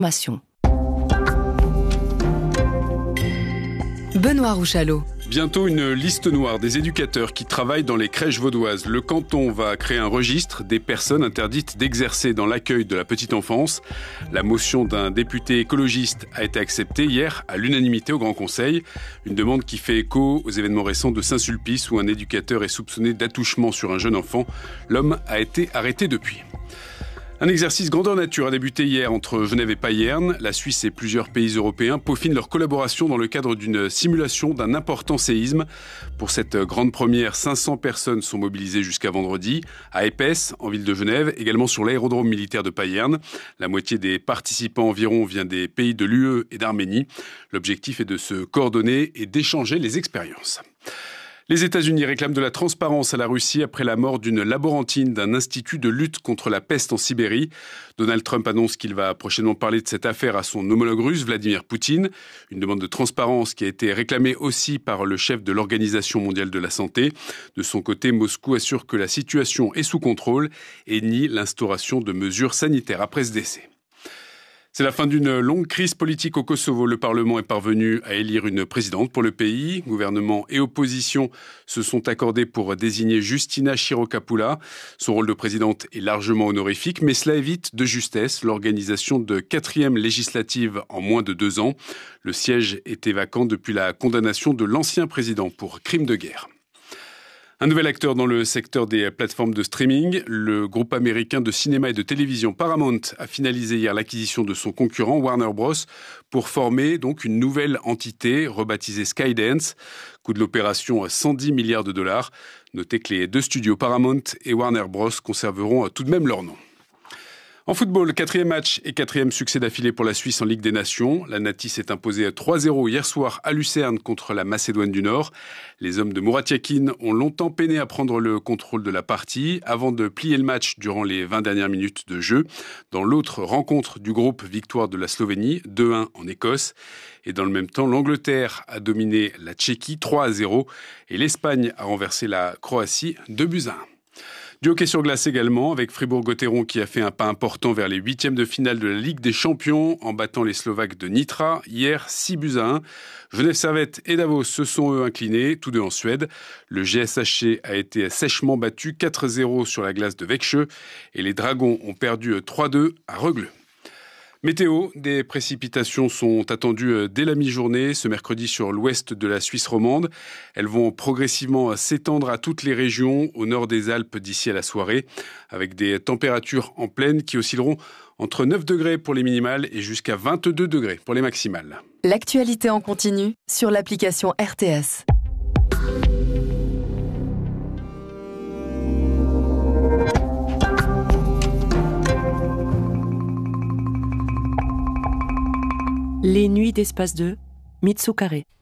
Benoît Rouchalot. Bientôt une liste noire des éducateurs qui travaillent dans les crèches vaudoises. Le canton va créer un registre des personnes interdites d'exercer dans l'accueil de la petite enfance. La motion d'un député écologiste a été acceptée hier à l'unanimité au Grand Conseil. Une demande qui fait écho aux événements récents de Saint-Sulpice où un éducateur est soupçonné d'attouchement sur un jeune enfant. L'homme a été arrêté depuis. Un exercice grandeur nature a débuté hier entre Genève et Payerne. La Suisse et plusieurs pays européens peaufinent leur collaboration dans le cadre d'une simulation d'un important séisme. Pour cette grande première, 500 personnes sont mobilisées jusqu'à vendredi, à Épaisse, en ville de Genève, également sur l'aérodrome militaire de Payerne. La moitié des participants environ vient des pays de l'UE et d'Arménie. L'objectif est de se coordonner et d'échanger les expériences. Les États-Unis réclament de la transparence à la Russie après la mort d'une laborantine d'un institut de lutte contre la peste en Sibérie. Donald Trump annonce qu'il va prochainement parler de cette affaire à son homologue russe, Vladimir Poutine. Une demande de transparence qui a été réclamée aussi par le chef de l'Organisation mondiale de la santé. De son côté, Moscou assure que la situation est sous contrôle et nie l'instauration de mesures sanitaires après ce décès. C'est la fin d'une longue crise politique au Kosovo. Le Parlement est parvenu à élire une présidente pour le pays. Gouvernement et opposition se sont accordés pour désigner Justina Chirokapula. Son rôle de présidente est largement honorifique, mais cela évite de justesse l'organisation de 4e législative en moins de 2 ans. Le siège était vacant depuis la condamnation de l'ancien président pour crime de guerre. Un nouvel acteur dans le secteur des plateformes de streaming, le groupe américain de cinéma et de télévision Paramount a finalisé hier l'acquisition de son concurrent Warner Bros. Pour former donc une nouvelle entité rebaptisée Skydance. Coût de l'opération 110 milliards de dollars. Notez que les 2 studios Paramount et Warner Bros. Conserveront tout de même leur nom. En football, 4e match et 4e succès d'affilée pour la Suisse en Ligue des Nations. La Nati s'est imposée 3-0 hier soir à Lucerne contre la Macédoine du Nord. Les hommes de Murat Yakin ont longtemps peiné à prendre le contrôle de la partie avant de plier le match durant les 20 dernières minutes de jeu. Dans l'autre rencontre du groupe, victoire de la Slovénie, 2-1 en Écosse. Et dans le même temps, l'Angleterre a dominé la Tchéquie 3-0 et l'Espagne a renversé la Croatie 2-1. Du hockey sur glace également, avec Fribourg-Gotteron qui a fait un pas important vers les 8e de finale de la Ligue des Champions en battant les Slovaques de Nitra. Hier, 6-1. Genève Servette et Davos se sont eux inclinés, tous 2 en Suède. Le GSHC a été sèchement battu 4-0 sur la glace de Växjö et les Dragons ont perdu 3-2 à Rögle. Météo, des précipitations sont attendues dès la mi-journée ce mercredi sur l'ouest de la Suisse romande. Elles vont progressivement s'étendre à toutes les régions au nord des Alpes d'ici à la soirée, avec des températures en plaine qui oscilleront entre 9 degrés pour les minimales et jusqu'à 22 degrés pour les maximales. L'actualité en continu sur l'application RTS. Les nuits d'Espace 2, Mitsukare.